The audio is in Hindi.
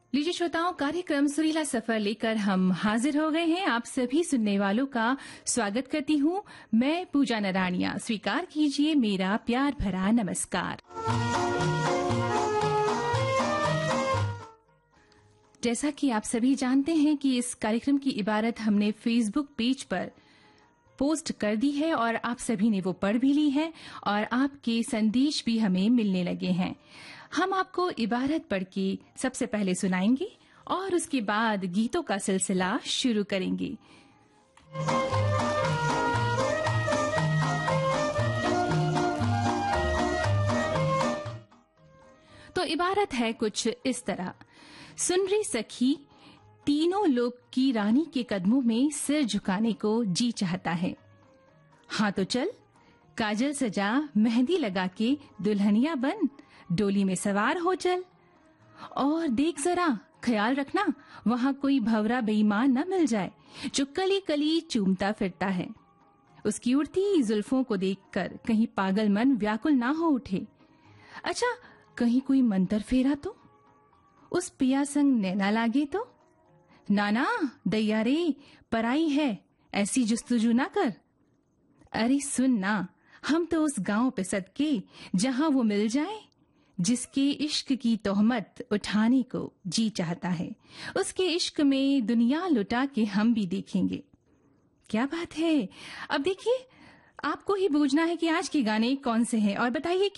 लीजिए श्रोताओं, कार्यक्रम सुरीला सफर लेकर हम हाजिर हो गए हैं। आप सभी सुनने वालों का स्वागत करती हूँ। मैं पूजा नराणिया। स्वीकार कीजिए मेरा प्यार भरा नमस्कार। जैसा कि आप सभी जानते हैं कि इस कार्यक्रम की इबारत हमने फेसबुक पेज पर पोस्ट कर दी है और आप सभी ने वो पढ़ भी ली है और आपके संदेश भी हमें मिलने लगे हैं। हम आपको इबारत पढ़ के सबसे पहले सुनाएंगे और उसके बाद गीतों का सिलसिला शुरू करेंगे। तो इबारत है कुछ इस तरह। सुन रही सखी, तीनों लोक की रानी के कदमों में सिर झुकाने को जी चाहता है। हाँ तो चल, काजल सजा, मेहंदी लगा के दुल्हनिया बन, डोली में सवार हो चल। और देख जरा, ख्याल रखना वहां कोई भंवरा बेईमान न मिल जाए जो कली कली चूमता फिरता है। उसकी उड़ती जुल्फों को देखकर कहीं पागल मन व्याकुल ना हो उठे। अच्छा, कहीं कोई मंतर फेरा तो, उस पिया संग नैना लागे तो। नाना दैया रे, पराई है, ऐसी जुस्तुजू ना कर। अरे सुन ना, हम तो उस गांव पे सदके जहां वो मिल जाए जिसके इश्क की तोहमत उठाने को जी चाहता है। उसके इश्क में दुनिया लुटा के हम भी देखेंगे। क्या बात है। अब देखिए, आपको ही बूझना है कि आज के गाने कौन से हैं और बताइए